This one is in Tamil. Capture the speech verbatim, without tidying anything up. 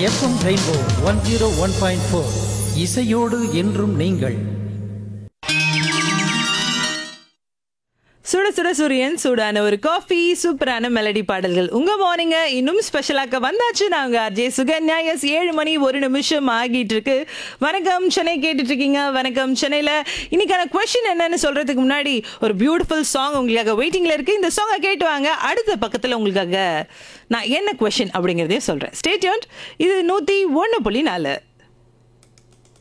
FM rainbow one zero one point four இசையோடு என்றும் நீங்கள். சுட சுட சூரியன் சூடான ஒரு காஃபி, சூப்பரான மெலடி பாடல்கள் உங்க மார்னிங்க இன்னும் ஸ்பெஷலாக்க வந்தாச்சு. நாங்க அஜய் சுகன்யா. எஸ் ஏழு மணி ஒரு நிமிஷம் ஆகிட்டு இருக்கு. வணக்கம் சென்னை கேட்டுட்டு இருக்கீங்க. வணக்கம் சென்னையில இன்னைக்கான கொஸ்டின் என்னன்னு சொல்றதுக்கு முன்னாடி ஒரு பியூட்டிஃபுல் சாங் உங்களுக்காக வெயிட்டிங்ல இருக்கு. இந்த சாங்கை கேட்டு வாங்க. அடுத்த பக்கத்துல உங்களுக்காக நான் என்ன கொஸ்டின் அப்படிங்கறதே சொல்றேன். Stay tuned. இது நூத்தி ஒன்னு புள்ளி நாலு.